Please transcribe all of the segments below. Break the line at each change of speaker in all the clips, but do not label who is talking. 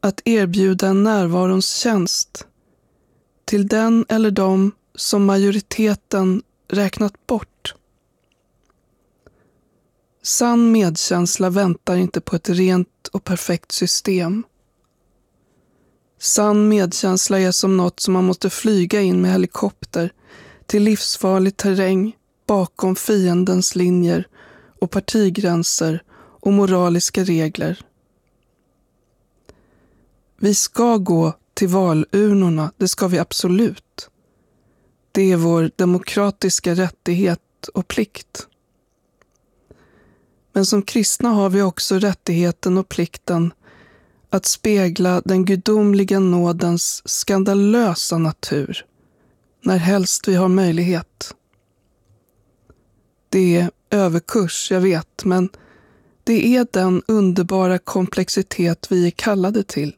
att erbjuda en närvarons tjänst till den eller dem som majoriteten räknat bort. Sann medkänsla väntar inte på ett rent och perfekt system. Sann medkänsla är som något som man måste flyga in med helikopter till livsfarlig terräng bakom fiendens linjer och partigränser och moraliska regler. Vi ska gå till valurnorna, det ska vi absolut. Det är vår demokratiska rättighet och plikt. Men som kristna har vi också rättigheten och plikten att spegla den gudomliga nådens skandalösa natur när helst vi har möjlighet. Det är överkurs, jag vet, men det är den underbara komplexitet vi är kallade till.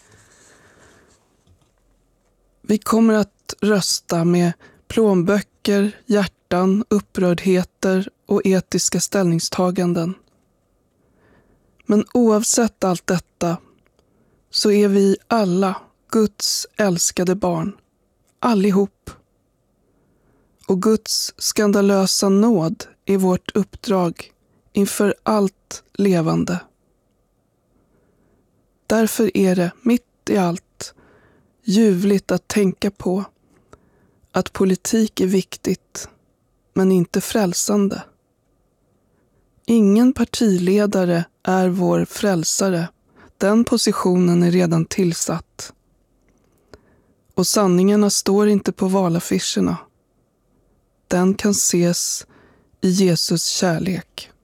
Vi kommer att rösta med plånböcker, hjärtan, upprördheter och etiska ställningstaganden. Men oavsett allt detta så är vi alla Guds älskade barn, allihop. Och Guds skandalösa nåd är vårt uppdrag inför allt levande. Därför är det mitt i allt ljuvligt att tänka på att politik är viktigt, men inte frälsande. Ingen partiledare är vår frälsare. Den positionen är redan tillsatt. Och sanningarna står inte på valaffischerna. Den kan ses i Jesus kärlek.